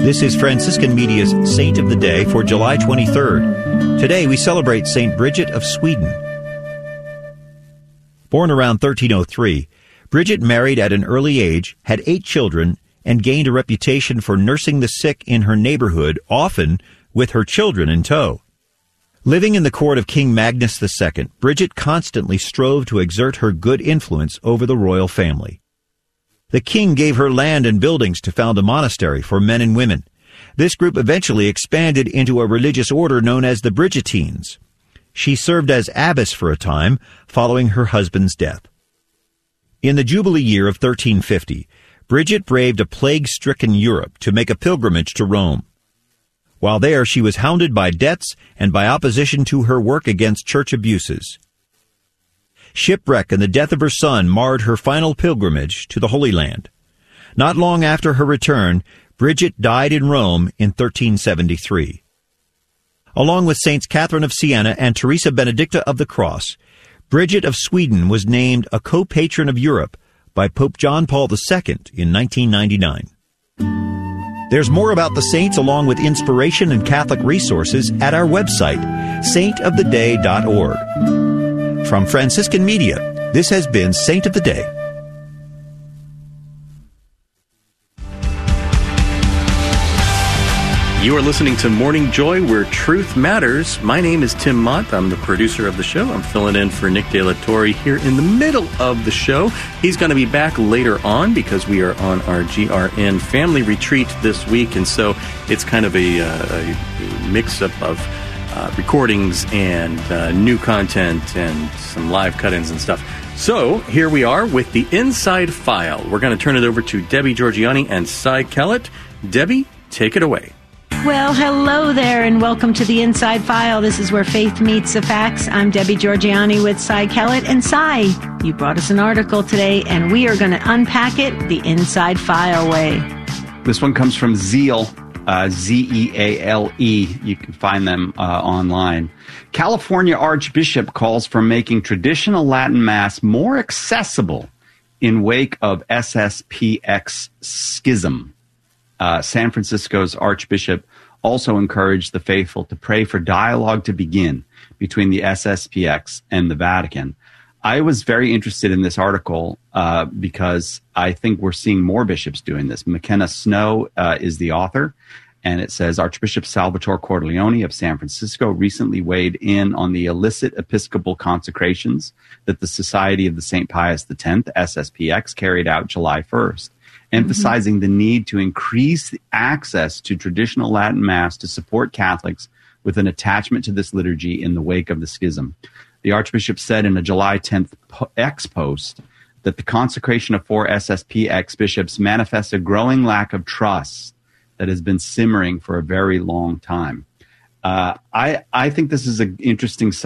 This is Franciscan Media's Saint of the Day for July 23rd. Today we celebrate Saint Bridget of Sweden. Born around 1303, Bridget married at an early age, had 8 children, and gained a reputation for nursing the sick in her neighborhood, often with her children in tow. Living in the court of King Magnus II, Bridget constantly strove to exert her good influence over the royal family. The king gave her land and buildings to found a monastery for men and women. This group eventually expanded into a religious order known as the Bridgetines. She served as abbess for a time, following her husband's death. In the Jubilee year of 1350, Bridget braved a plague-stricken Europe to make a pilgrimage to Rome. While there, she was hounded by debts and by opposition to her work against church abuses. Shipwreck and the death of her son marred her final pilgrimage to the Holy Land. Not long after her return, Bridget died in Rome in 1373. Along with Saints Catherine of Siena and Teresa Benedicta of the Cross, Bridget of Sweden was named a co-patron of Europe by Pope John Paul II in 1999. There's more about the saints along with inspiration and Catholic resources at our website, saintoftheday.org. From Franciscan Media, this has been Saint of the Day. You are listening to Morning Joy, where truth matters. My name is Tim Mott. I'm the producer of the show. I'm filling in for Nick De La Torre here in the middle of the show. He's going to be back later on because we are on our GRN family retreat this week, and so it's kind of a mix-up of recordings and new content and some live cut-ins and stuff. So here we are with the Inside File. We're going to turn it over to Debbie Georgianni and Cy Kellett. Debbie, take it away. Well, hello there, and welcome to the Inside File. This is where faith meets the facts. I'm Debbie Georgianni with Cy Kellett. And Cy, you brought us an article today, and we are going to unpack it the Inside File way. This one comes from Zeal, Zeale. You can find them online. California Archbishop calls for making traditional Latin Mass more accessible in wake of SSPX schism. San Francisco's Archbishop also encouraged the faithful to pray for dialogue to begin between the SSPX and the Vatican. I was very interested in this article because I think we're seeing more bishops doing this. McKenna Snow is the author, and it says Archbishop Salvatore Cordileone of San Francisco recently weighed in on the illicit episcopal consecrations that the Society of the St. Pius X, SSPX, carried out July 1st. Emphasizing the need to increase access to traditional Latin Mass to support Catholics with an attachment to this liturgy in the wake of the schism. The Archbishop said in a July 10th X post that the consecration of 4 SSPX bishops manifests a growing lack of trust that has been simmering for a very long time. I think this is an interesting